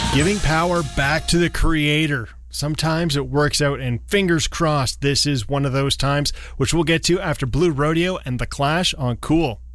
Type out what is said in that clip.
Giving power back to the creator. Sometimes it works out, and fingers crossed this is one of those times, which we'll get to after Blue Rodeo and The Clash on Cool.